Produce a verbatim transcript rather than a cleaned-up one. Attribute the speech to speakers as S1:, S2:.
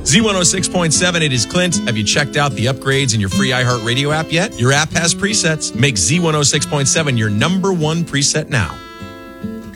S1: Z one oh six point seven, it is Clint. Have you checked out the upgrades in your free iHeartRadio app yet? Your app has presets. Make Z one oh six point seven your number one preset now.